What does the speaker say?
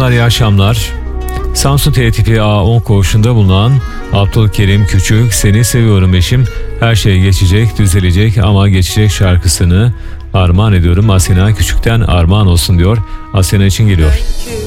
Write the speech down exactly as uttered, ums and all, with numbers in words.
Merhabalar, iyi akşamlar. Samsun T tipi A on koğuşunda bulunan Abdülkerim Küçük, "Seni seviyorum eşim, her şey geçecek, düzelecek ama geçecek" şarkısını armağan ediyorum. Asena Küçük'ten armağan olsun diyor. Asena için geliyor.